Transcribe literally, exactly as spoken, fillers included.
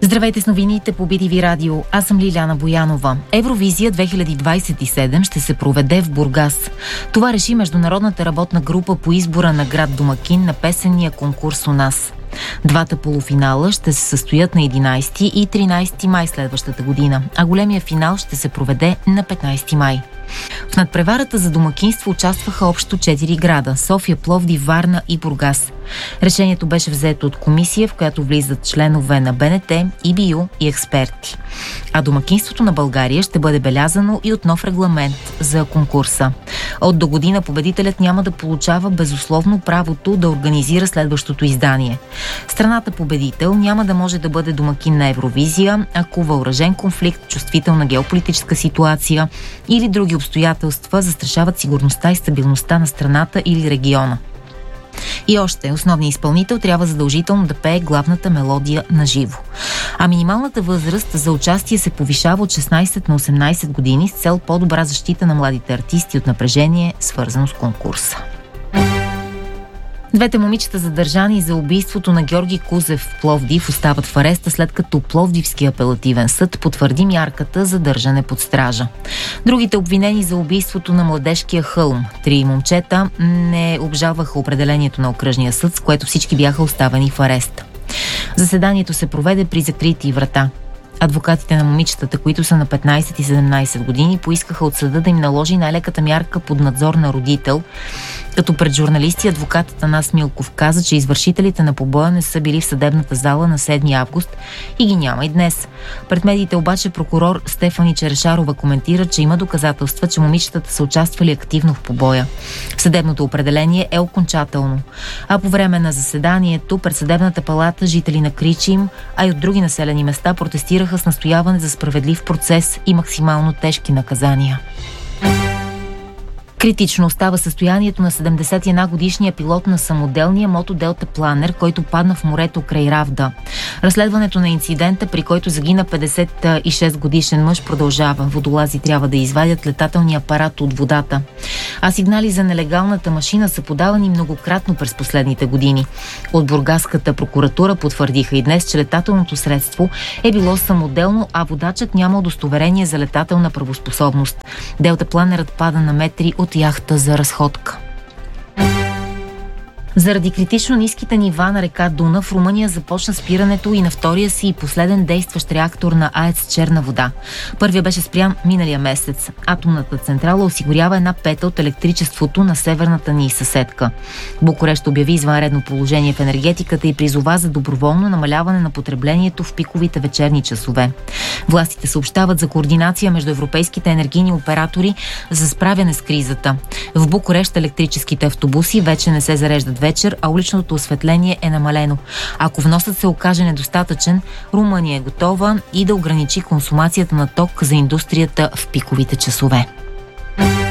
Здравейте с новините по Би Ти Ви радио. Аз съм Лиляна Боянова. Евровизия две хиляди двадесет и седем ще се проведе в Бургас. Това реши Международната работна група по избора на град домакин на песенния конкурс у нас. Двата полуфинала ще се състоят на единадесети и тринадесети май следващата година, а големия финал ще се проведе на петнадесети май. В надпреварата за домакинство участваха общо четири града – София, Пловдив, Варна и Бургас. Решението беше взето от комисия, в която влизат членове на Б Н Т, И Би Ю и експерти. А домакинството на България ще бъде белязано и от нов регламент за конкурса. От до година победителят няма да получава безусловно правото да организира следващото издание. Страната победител няма да може да бъде домакин на Евровизия, ако въоръжен конфликт, чувствителна геополитическа ситуация или други обстоятелства застрашават сигурността и стабилността на страната или региона. И още, основният изпълнител трябва задължително да пее главната мелодия на живо. А минималната възраст за участие се повишава от шестнадесет на осемнадесет години с цел по-добра защита на младите артисти от напрежение, свързано с конкурса. Двете момичета, задържани за убийството на Георги Кузев в Пловдив, остават в ареста, след като Пловдивски апелативен съд потвърди мярката за държане под стража. Другите обвинени за убийството на Младежкия хълм, три момчета, не обжалваха определението на окръжния съд, с което всички бяха оставени в ареста. Заседанието се проведе при закрити врата. Адвокатите на момичетата, които са на петнадесет и седемнадесет години, поискаха от съда да им наложи най-леката мярка под надзор на родител, като пред журналисти адвокатът Анас Милков каза, че извършителите на побоя не са били в съдебната зала на седми август и ги няма и днес. Пред медиите обаче прокурор Стефани Черешарова коментира, че има доказателства, че момичетата са участвали активно в побоя. Съдебното определение е окончателно. А по време на заседанието пред съдебната палата жители на Кричим, а и от други населени места протестираха с настояване за справедлив процес и максимално тежки наказания. Критично остава състоянието на седемдесет и една годишния пилот на самоделния мотоделтапланер, който падна в морето край Равда. Разследването на инцидента, при който загина петдесет и шест годишен мъж, продължава. Водолази трябва да извадят летателния апарат от водата. А сигнали за нелегалната машина са подавани многократно през последните години. От бургаската прокуратура потвърдиха и днес, че летателното средство е било самоделно, а водачът няма удостоверение за летателна правоспособност. Делтапланерът пада на метри от яхта за разходка. Заради критично ниските нива на река Дунав, Румъния започна спирането и на втория си и последен действащ реактор на АЕЦ Черна вода. Първия беше спрян миналия месец. Атомната централа осигурява една пета от електричеството на северната ни съседка. Букурещ обяви извънредно положение в енергетиката и призова за доброволно намаляване на потреблението в пиковите вечерни часове. Властите съобщават за координация между европейските енергийни оператори за справяне с кризата. В Букурещ електрическите автобуси вече не се зареждат вечер, а уличното осветление е намалено. Ако вносът се окаже недостатъчен, Румъния е готова и да ограничи консумацията на ток за индустрията в пиковите часове.